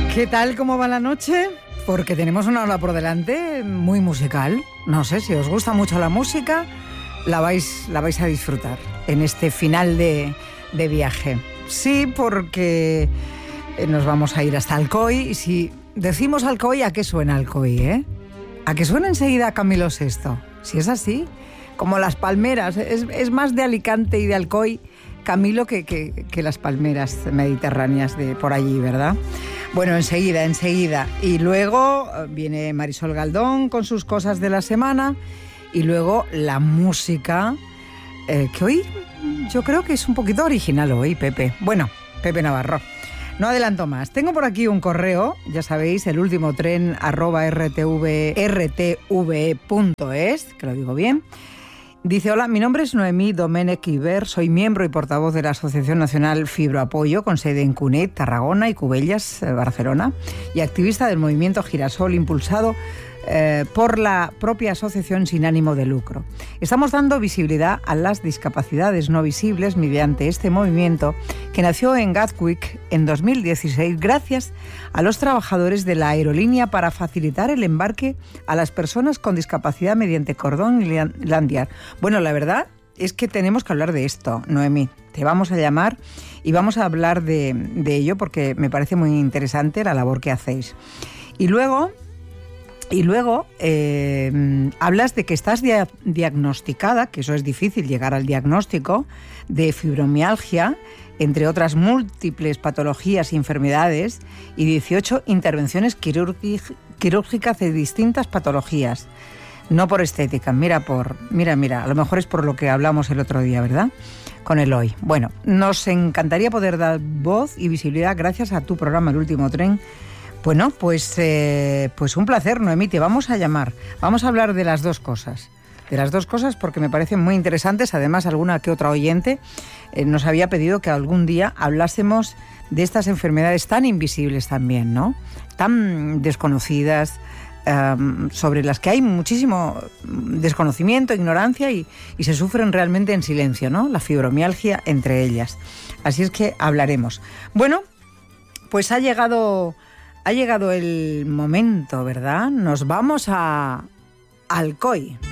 ¿Qué tal? ¿Cómo va la noche? Porque tenemos una hora por delante muy musical. No sé, si os gusta mucho la música, la vais a disfrutar en este final de viaje. Sí, porque nos vamos a ir hasta Alcoy. Y si decimos Alcoy, ¿a qué suena Alcoy, ¿A qué suena enseguida Camilo VI? Si es así, como las palmeras. Es más de Alicante y de Alcoy, Camilo, que las palmeras mediterráneas de por allí, ¿verdad? Bueno, enseguida. Y luego viene Marisol Galdón con sus cosas de la semana. Y luego la música, que hoy yo creo que es un poquito original hoy, Pepe. Bueno, Pepe Navarro. No adelanto más. Tengo por aquí un correo, ya sabéis, elultimotren@rtve.es, que lo digo bien. Dice: hola, mi nombre es Noemí Domènech Iber, soy miembro y portavoz de la Asociación Nacional Fibroapoyo, con sede en Cunit, Tarragona y Cubellas, Barcelona, y activista del movimiento Girasol, impulsado por la propia asociación sin ánimo de lucro. Estamos dando visibilidad a las discapacidades no visibles mediante este movimiento que nació en Gatwick en 2016 gracias a los trabajadores de la aerolínea para facilitar el embarque a las personas con discapacidad mediante cordón landiar. Bueno, la verdad es que tenemos que hablar de esto, Noemí. Te vamos a llamar y vamos a hablar de ello porque me parece muy interesante la labor que hacéis. Y luego hablas de que estás diagnosticada, que eso es difícil llegar al diagnóstico, de fibromialgia, entre otras múltiples patologías y enfermedades, y 18 intervenciones quirúrgicas de distintas patologías. No por estética, mira, a lo mejor es por lo que hablamos el otro día, ¿verdad? Con Eloy. Bueno, nos encantaría poder dar voz y visibilidad gracias a tu programa El Último Tren. Bueno, pues un placer, Noemí, te vamos a llamar. Vamos a hablar de las dos cosas. Porque me parecen muy interesantes. Además, alguna que otra oyente nos había pedido que algún día hablásemos de estas enfermedades tan invisibles también, ¿no? Tan desconocidas, sobre las que hay muchísimo desconocimiento, ignorancia y se sufren realmente en silencio, ¿no? La fibromialgia entre ellas. Así es que hablaremos. Bueno, pues ha llegado el momento, ¿verdad? Nos vamos a Alcoy.